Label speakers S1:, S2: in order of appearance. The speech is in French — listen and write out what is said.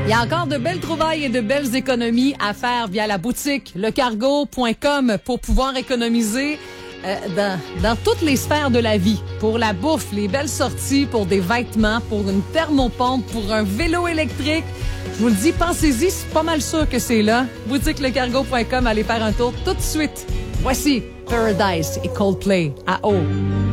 S1: Il y a encore de belles trouvailles et de belles économies à faire via la boutique lecargo.com pour pouvoir économiser dans toutes les sphères de la vie. Pour la bouffe, les belles sorties, pour des vêtements, pour une thermopompe, pour un vélo électrique. Je vous le dis, pensez-y, c'est pas mal sûr que c'est là. Boutique lecargo.com, allez faire un tour tout de suite. Voici Paradise et Coldplay à eau.